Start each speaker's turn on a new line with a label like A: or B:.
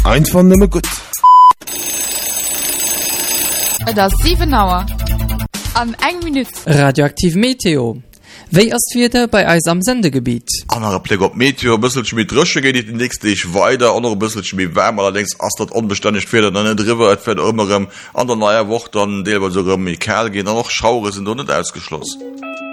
A: Einfach nimmer gut.
B: Das 7 Uhr. An 1 Minute.
C: Radioaktiv Meteo. Wéi ass wieder bei eis am Sendegebiet?
D: Andere Blick op Meteo bësselch mit Rësche geht den nächste ich weiter, andere bësselch mit wärm, allerdings ass dat onbeständig fir dann drwer et fir ëmmerem an der naier Woche dann deelwer so mi Kerl gehen noch Schaure sind net ausgeschlossen.